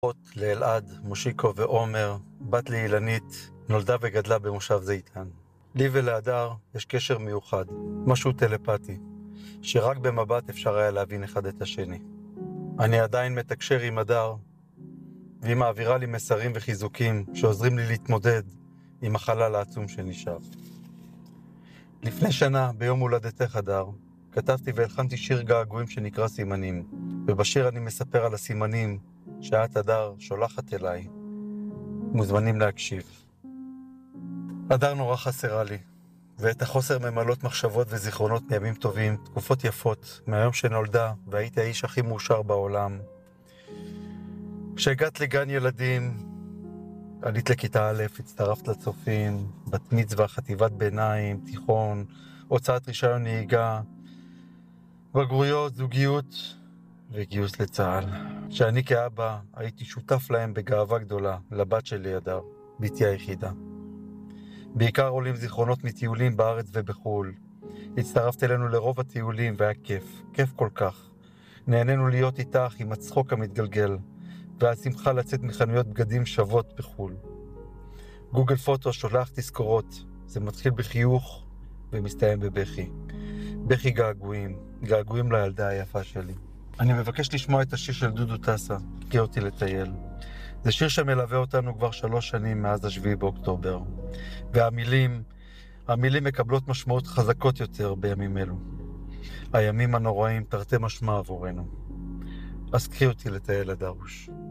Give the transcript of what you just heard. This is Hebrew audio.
לאלעד, מושיקו ועומר, בת לאילנית, נולדה וגדלה במושב זיתן. לי ולהדר יש קשר מיוחד, משהו טלפתי, שרק במבט אפשר היה להבין אחד את השני. אני עדיין מתקשר עם הדר, והיא מעבירה לי מסרים וחיזוקים שעוזרים לי להתמודד עם החלל העצום שנשאר. לפני שנה, ביום הולדתך הדר, כתבתי והלחנתי שיר געגועים שנקרא סימנים, ובשיר אני מספר על הסימנים שאת הדר שולחת אליי. מוזמנים להקשיב. הדר נורא חסרה לי, ואת החוסר ממלאות מחשבות וזיכרונות מימים טובים, תקופות יפות, מהיום שנולדה והייתי האיש הכי מאושר בעולם. כשהגעת לגן ילדים, עלית לכיתה א', הצטרפת לצופים, בת מצווה, חטיבת ביניים, תיכון, הוצאת רישיון נהיגה, בגרויות, זוגיות וגיוס לצה"ל. שאני כאבא הייתי שותף להם בגאווה גדולה, לבת שלי הדר, ביתי היחידה. בעיקר עולים זיכרונות מטיולים בארץ ובחול. הצטרפת אלינו לרוב הטיולים והיה כיף, כיף כל כך. נהנינו להיות איתך עם הצחוק המתגלגל, והשמחה לצאת מחנויות בגדים שוות בחול. גוגל פוטו שולח תזכורות, זה מתחיל בחיוך ומסתיים בבכי. בכי געגועים, געגועים לילדה היפה שלי. אני מבקש לשמוע את השיר של דודו טסה, הגיע אותי לטייל. זה שיר שמלווה אותנו כבר 3 שנים מאז ה7 באוקטובר. והמילים מקבלות משמעות חזקות יותר בימים אלו. הימים הנוראים תרתי משמע עבורנו. אז קחי אותי לטייל הדרוש.